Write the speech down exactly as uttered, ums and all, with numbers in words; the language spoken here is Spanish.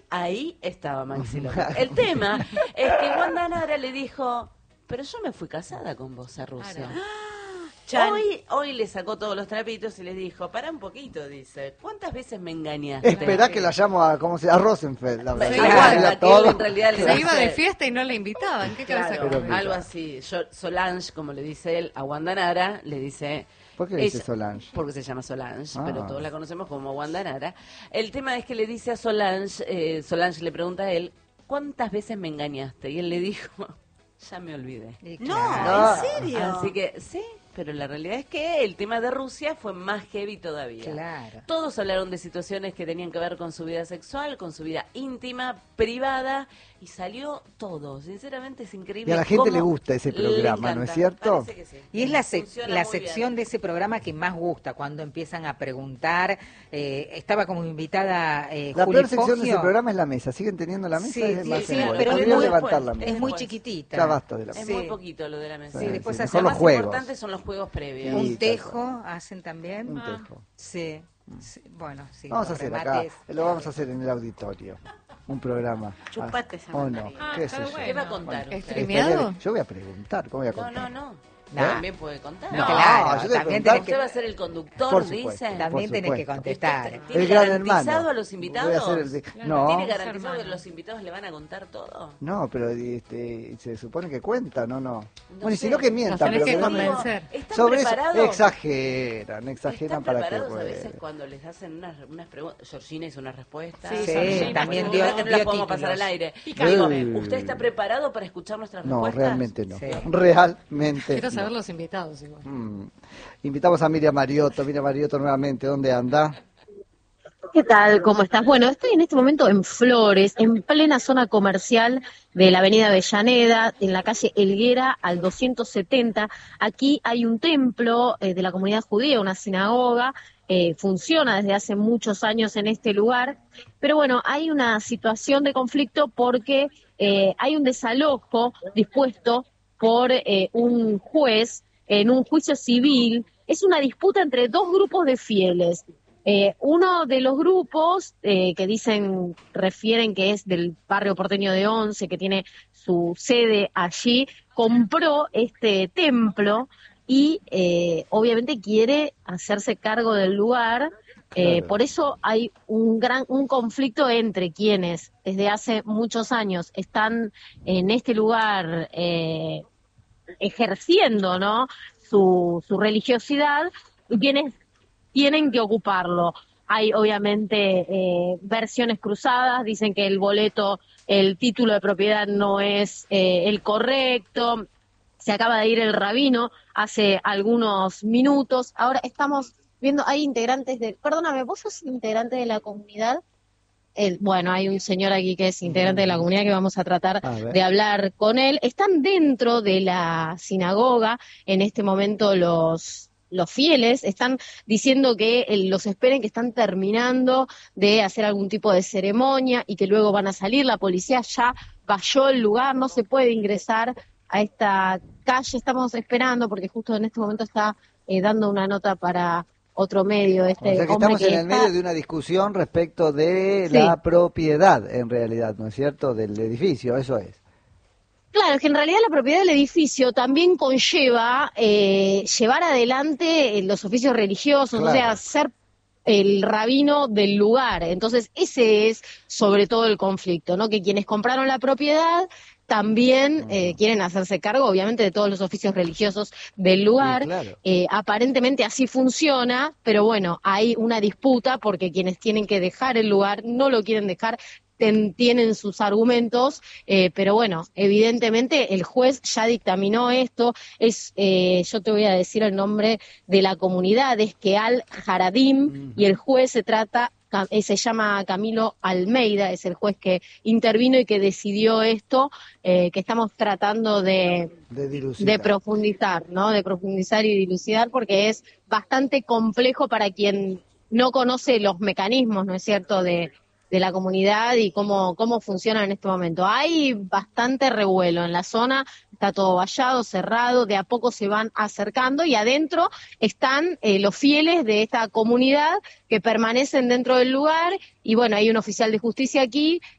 Ahí estaba Maxi López. El tema es que Wanda Nara le dijo, pero yo me fui casada con vos a Rusia. Chan. Hoy, hoy le sacó todos los trapitos y les dijo, pará un poquito, dice, ¿cuántas veces me engañaste? Esperá que la llamo a, ¿cómo se llama? A Rosenfeld. La Sí, verdad. Wanda, que él en realidad le Se dice- iba de fiesta y no la invitaban. ¿Qué Claro, cabeza Pero come? mira. algo así. Yo, Solange, como le dice él a Wanda Nara, le dice... ¿Por qué le dice ella- Solange? Porque se llama Solange, Ah. pero todos la conocemos como Wanda Nara. El tema es que le dice a Solange, eh, Solange le pregunta a él, ¿cuántas veces me engañaste? Y él le dijo, ya me olvidé. Y No, claro. ¿en serio? Así que sí, pero la realidad es que el tema de Rusia fue más heavy todavía. Claro. Todos hablaron de situaciones que tenían que ver con su vida sexual, con su vida íntima, privada, y salió todo. Sinceramente es increíble. Y a la gente cómo le gusta ese le programa, ¿no es encanta. cierto? Parece que sí. Y es la, sec- Funciona la muy sección bien. de ese programa que más gusta, cuando empiezan a preguntar. Eh, estaba como invitada eh, La Juli peor sección de Foggio. ese programa es la mesa. ¿Siguen teniendo la mesa? Sí, es sí, más sí, embole. pero es Podrían muy- levantar la es mesa. Es muy después. chiquitita. Ya basta de la Es mesa. muy Sí. poquito lo de la mesa. Sí, después sí, hace mejor Lo los más juegos. importante son los juegos previos. Sí. Un tejo hacen también. Un tejo. Sí, sí, bueno, sí. Vamos a los hacer acá, remates. lo vamos a hacer en el auditorio. Un programa. Chupate esa ¿O no? mandarina. Ah, ¿Qué está sé yo? bueno. ¿Qué va a contar ¿Es usted? streameado? Yo voy a preguntar, ¿cómo voy a No, contar? no, no. No. También puede contar. No, yo claro, te voy a también preguntar tenés Usted que, va a ser el conductor, Por supuesto. dice. también por tenés que supuesto. contestar. ¿Tiene El gran garantizado hermano. a los Voy a invitados? hacer el de- Claro. No, ¿Tiene Dos garantizado que hermanos. los invitados le van a contar todo? no, pero este, se supone que cuenta, ¿no? No. No bueno, y si sé. no que mientan, Los tenés pero que que no- convencer. ¿Están sobre eso preparados? exageran, exageran ¿Están para que preparados a pueda. veces cuando les hacen unas, unas preguntas? Georgina hizo una respuesta. Sí, sí, también porque dio- no las dio podemos pasar títulos. al aire. Y Digo, Cállate. ¿usted está preparado para escuchar nuestras No, respuestas? realmente no. Sí. Realmente Quiero no. saber los invitados igual. Mm. Invitamos a Miriam Mariotto. Miriam Mariotto nuevamente, ¿dónde anda? ¿Qué tal? ¿Cómo estás? Bueno, estoy en este momento en Flores, en plena zona comercial de la avenida Avellaneda, en la calle Helguera al doscientos setenta. Aquí hay un templo eh, de la comunidad judía, una sinagoga, eh, funciona desde hace muchos años en este lugar, pero bueno, hay una situación de conflicto porque eh, hay un desalojo dispuesto por eh, un juez en un juicio civil. Es una disputa entre dos grupos de fieles. Eh, uno de los grupos eh, que dicen, refieren que es del barrio porteño de Once, que tiene su sede allí, compró este templo y eh, obviamente quiere hacerse cargo del lugar. Eh, Claro. por eso hay un gran un conflicto entre quienes desde hace muchos años están en este lugar eh, ejerciendo, ¿no?, su, su religiosidad, y quienes tienen que ocuparlo. Hay obviamente eh, versiones cruzadas, dicen que el boleto, el título de propiedad no es eh, el correcto. Se acaba de ir el rabino hace algunos minutos. Ahora estamos viendo, hay integrantes de... Perdóname, ¿vos sos integrante de la comunidad? El, bueno, hay un señor aquí que es integrante de la comunidad que vamos a tratar A ver. de hablar con él. Están dentro de la sinagoga en este momento los... Los fieles están diciendo que eh, los esperen, que están terminando de hacer algún tipo de ceremonia y que luego van a salir. La policía ya valló el lugar, no se puede ingresar a esta calle. Estamos esperando porque justo en este momento está eh, dando una nota para otro medio. Este O sea que hombre estamos que en el está- medio de una discusión respecto de Sí. la propiedad, en realidad, ¿no es cierto?, del edificio, eso es. Claro, es que en realidad la propiedad del edificio también conlleva eh, llevar adelante eh, los oficios religiosos, Claro. o sea, ser el rabino del lugar. Entonces, ese es sobre todo el conflicto, ¿no? Que quienes compraron la propiedad también eh, quieren hacerse cargo, obviamente, de todos los oficios religiosos del lugar. Sí, claro. Eh, aparentemente así funciona, pero bueno, hay una disputa porque quienes tienen que dejar el lugar no lo quieren dejar, ten- tienen sus argumentos, eh, pero bueno, evidentemente el juez ya dictaminó esto. Es, eh, yo te voy a decir el nombre de la comunidad, es Keal Haradim, y el juez se trata, Ca- eh, se llama Camilo Almeida, es el juez que intervino y que decidió esto, eh, que estamos tratando de, De dilucidar. de profundizar, ¿no? De profundizar y dilucidar, porque es bastante complejo para quien no conoce los mecanismos, ¿no es cierto?, de, de la comunidad y cómo, cómo funciona en este momento. Hay bastante revuelo en la zona, está todo vallado, cerrado, de a poco se van acercando y adentro están eh, los fieles de esta comunidad que permanecen dentro del lugar y bueno, hay un oficial de justicia aquí